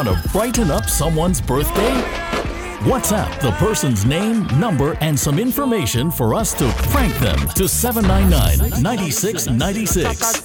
Want to brighten up someone's birthday? WhatsApp the person's name, number, and some information for us to prank them to 799-9696.